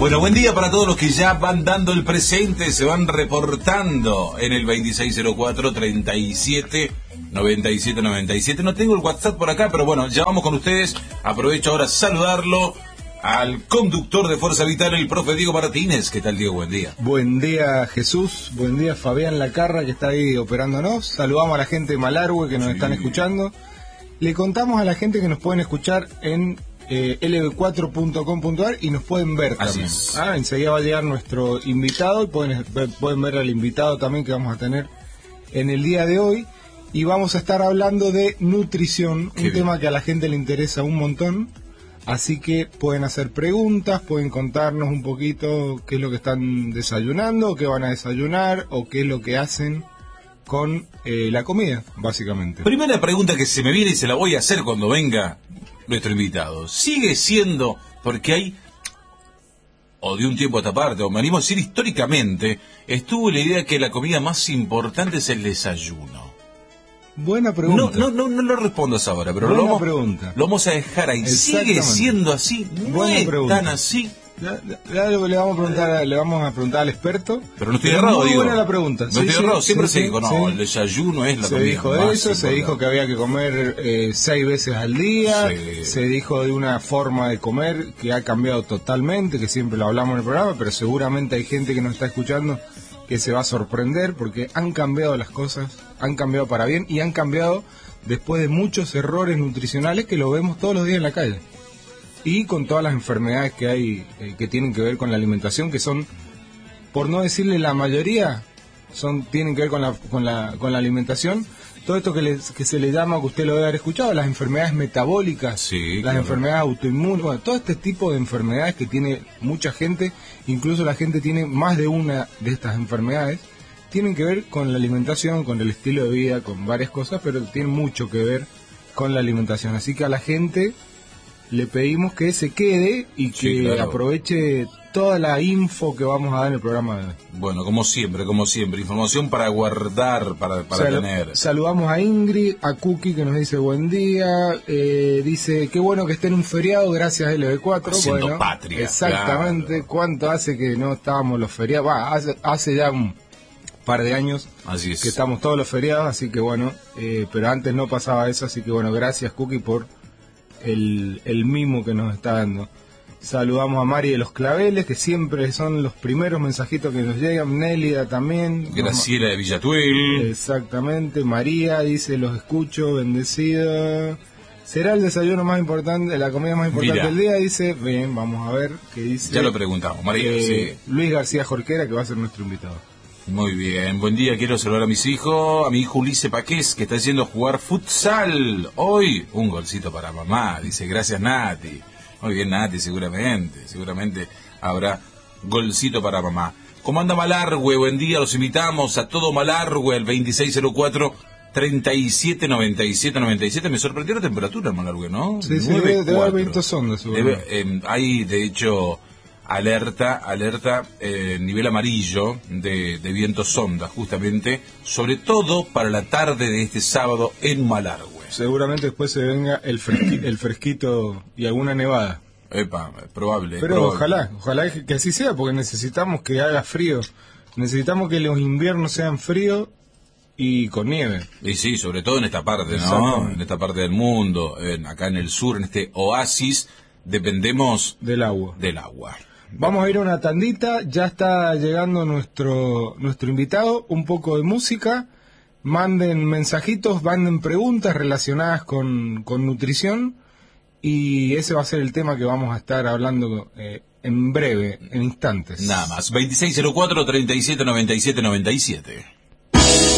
Bueno, buen día para todos los que ya van dando el presente, se van reportando en el 2604-37-97-97. No tengo el WhatsApp por acá, pero bueno, ya vamos con ustedes. Aprovecho ahora a saludarlo al conductor de Fuerza Vital, el profe Diego Martínez. ¿Qué tal, Diego? Buen día. Buen día, Jesús. Buen día, Fabián Lacarra, que está ahí operándonos. Saludamos a la gente de Malargüe que nos están escuchando. Le contamos a la gente que nos pueden escuchar en lb4.com.ar y nos pueden ver también. Enseguida va a llegar nuestro invitado y pueden ver al invitado también que vamos a tener en el día de hoy. Y vamos a estar hablando de nutrición, un tema que a la gente le interesa un montón. Así que pueden hacer preguntas, pueden contarnos un poquito qué es lo que están desayunando, o qué van a desayunar, o qué es lo que hacen con la comida, básicamente. Primera pregunta que se me viene y se la voy a hacer cuando venga nuestro invitado. ¿Sigue siendo, porque hay, o de un tiempo a esta parte, o me animo a decir históricamente, estuvo la idea que la comida más importante es el desayuno? Buena pregunta. No lo respondas ahora, pero lo vamos a dejar ahí. ¿Sigue siendo así? ¿No es tan así? Le vamos a preguntar al experto. Pero no estoy errado, digo. Buena la pregunta. No estoy errado, siempre se dijo, el desayuno es la comida. Se dijo de eso, se dijo que había que comer 6 veces al día, se dijo de una forma de comer que ha cambiado totalmente, que siempre lo hablamos en el programa, pero seguramente hay gente que nos está escuchando que se va a sorprender porque han cambiado las cosas, han cambiado para bien y han cambiado después de muchos errores nutricionales que lo vemos todos los días en la calle. Y con todas las enfermedades que hay que tienen que ver con la alimentación, que son, por no decirle la mayoría, tienen que ver con la alimentación. Todo esto que se le llama, que usted lo debe haber escuchado, las enfermedades metabólicas, las enfermedades autoinmunes, bueno, todo este tipo de enfermedades que tiene mucha gente, incluso la gente tiene más de una de estas enfermedades, tienen que ver con la alimentación, con el estilo de vida, con varias cosas, pero tienen mucho que ver con la alimentación. Así que a la gente le pedimos que se quede y que aproveche toda la info que vamos a dar en el programa de hoy. Bueno, como siempre, información para guardar, para tener. Saludamos a Ingrid, a Cookie, que nos dice buen día, dice, qué bueno que esté en un feriado, gracias LB4. Haciendo patria. Exactamente, claro. ¿Cuánto hace que no estábamos los feriados? Hace ya un par de años que estamos todos los feriados, así que bueno, pero antes no pasaba eso, así que bueno, gracias Cookie por el mimo que nos está dando. Saludamos a Mari de los Claveles, que siempre son los primeros mensajitos que nos llegan. Nélida también. Graciela de Villatuel. Exactamente. María dice, los escucho, bendecida. ¿Será el desayuno más importante, la comida más importante del día? Dice, bien, vamos a ver qué dice. Ya lo preguntamos, María. Luis García Jorquera, que va a ser nuestro invitado. Muy bien, buen día, quiero saludar a mis hijos, a mi hijo Ulises Paqués, que está haciendo jugar futsal. Hoy, un golcito para mamá, dice, gracias Nati. Muy bien, Nati, seguramente habrá golcito para mamá. ¿Cómo anda Malargüe? Buen día, los invitamos a todo Malargüe, el 2604-3797-97. Me sorprendió la temperatura en Malargüe, ¿no? Sí, debe haber vientos sonda, hay, de hecho, alerta, nivel amarillo de vientos sonda, justamente, sobre todo para la tarde de este sábado en Malargüe. Seguramente después se venga el fresquito y alguna nevada. Probable. Pero ojalá que así sea, porque necesitamos que haga frío. Necesitamos que los inviernos sean fríos y con nieve. Y sí, sobre todo en esta parte, ¿no? En esta parte del mundo, acá en el sur, en este oasis, dependemos del agua. Vamos a ir a una tandita, ya está llegando nuestro invitado, un poco de música. Manden mensajitos, manden preguntas relacionadas con nutrición y ese va a ser el tema que vamos a estar hablando en breve, en instantes. Nada más, 2604-3797-97.